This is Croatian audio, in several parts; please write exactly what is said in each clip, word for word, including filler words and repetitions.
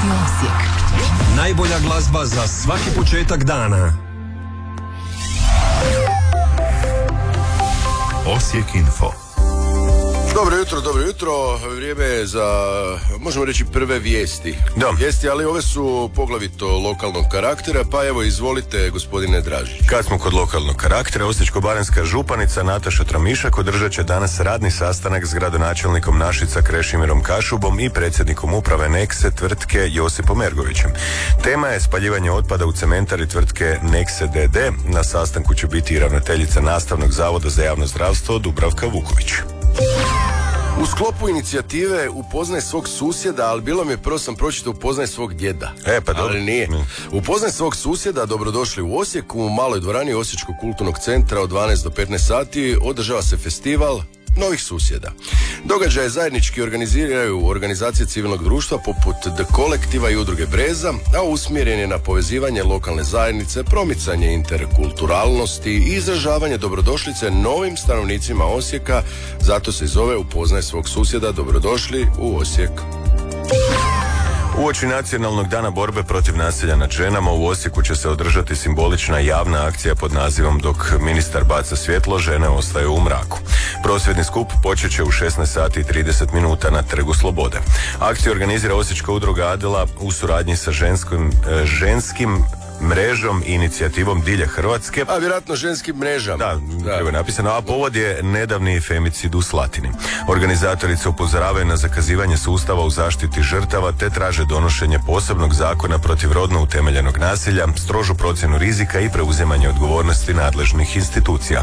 Osijek. Najbolja glazba za svaki početak dana. Osijek Info. Dobro jutro, dobro jutro. Vrijeme je za, možemo reći, prve vijesti. Da. Vijesti, ali ove su poglavito lokalnog karaktera, pa evo izvolite, gospodine Dražić. Kad smo kod lokalnog karaktera, Osječko-baranjska županica Nataša Tramišak održat će danas radni sastanak s gradonačelnikom Našica Krešimirom Kašubom i predsjednikom uprave Nekse tvrtke Josipom Ergovićem. Tema je spaljivanje otpada u cementari tvrtke Nekse d d. Na sastanku će biti i ravnateljica Nastavnog zavoda za javno zdravstvo Dubravka Vuković. U sklopu inicijative Upoznaj svog susjeda, ali bilo mi je prvo sam pročitao Upoznaj svog djeda. E, pa dobro. Ali nije. Upoznaj svog susjeda, dobrodošli u Osijeku, u maloj dvorani Osječkog kulturnog centra od dvanaest do petnaest sati održava se festival novih susjeda. Događaje zajednički organiziraju organizacije civilnog društva poput The Kolektiva i udruge Breza, a usmjeren je na povezivanje lokalne zajednice, promicanje interkulturalnosti i izražavanje dobrodošlice novim stanovnicima Osijeka, zato se zove Upoznaj svog susjeda, dobrodošli u Osijek. Uoči Nacionalnog dana borbe protiv nasilja nad ženama u Osijeku će se održati simbolična javna akcija pod nazivom Dok ministar baca svjetlo, žene ostaju u mraku. Prosvjedni skup počet će u šesnaest sati i trideset minuta na Trgu Slobode. Akciju organizira Osječka udruga Adela u suradnji sa ženskim, ženskim mrežom i inicijativom Dilje Hrvatske. A vjerojatno ženskim mrežama. Da, krivo je napisano, a povod je nedavni femicid u Slatini. Organizatorice upozoravaju na zakazivanje sustava u zaštiti žrtava te traže donošenje posebnog zakona protiv rodno utemeljenog nasilja, strožu procjenu rizika i preuzimanje odgovornosti nadležnih institucija.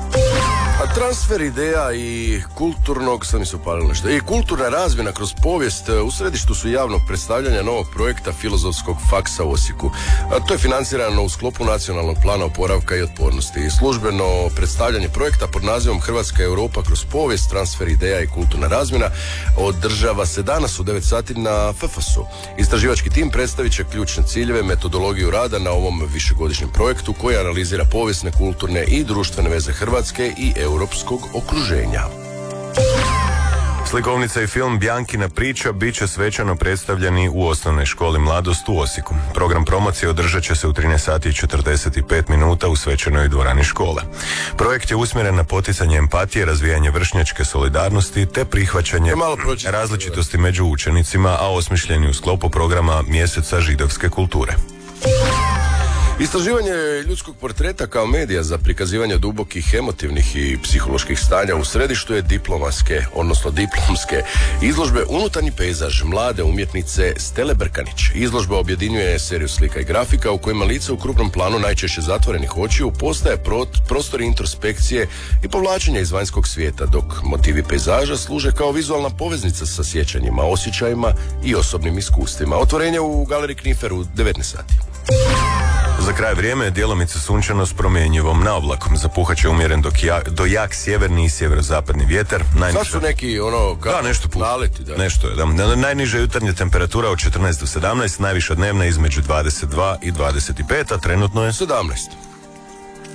A transfer ideja i kulturnog, sad mi se upalilo nešto, i kulturna razmjena kroz povijest u središtu su javnog predstavljanja novog projekta Filozofskog faksa u Osijeku. A to je financirano u sklopu Nacionalnog plana oporavka i otpornosti. Službeno predstavljanje projekta pod nazivom Hrvatska Europa kroz povijest, transfer ideja i kulturna razmjena održava se danas u devet sati na F F S-u. Istraživački tim predstavit će ključne ciljeve, metodologiju rada na ovom višegodišnjem projektu koji analizira povijesne, kulturne i društvene veze Hrvatske i europskog okruženja. Slikovnica i film Bjankina priča bit će svečano predstavljeni u osnovnoj školi Mladost u Osijeku. Program promocije održat će se u trinaest sati i četrdeset pet minuta u svečanoj dvorani škole. Projekt je usmjeren na poticanje empatije, razvijanje vršnjačke solidarnosti te prihvaćanje različitosti među učenicima, a osmišljeni u sklopu programa Mjeseca židovske kulture. Istraživanje ljudskog portreta kao medija za prikazivanje dubokih emotivnih i psiholoških stanja u središtu je diplomatske, odnosno diplomske izložbe Unutarnji pejzaž mlade umjetnice Stele Brkanić. Izložba objedinjuje seriju slika i grafika u kojima lice u krupnom planu najčešće zatvorenih očiju postaje prostor introspekcije i povlačenja iz vanjskog svijeta, dok motivi pejzaža služe kao vizualna poveznica sa sjećanjima, osjećajima i osobnim iskustvima. Otvorenje u Galeriji Knifer u devetnaest sati. Za kraj vrijeme je djelomice sunčano s promjenjivom naoblakom. Zapuhat će umjeren dok ja, do jak sjeverni i sjeverozapadni vjetar. Sad su neki ono ka, da, nešto naleti. Da. Nešto je, da. Najniža jutarnja temperatura od četrnaest do sedamnaest, najviša dnevna između dvadeset dva i dvadeset pet, a trenutno je sedamnaest.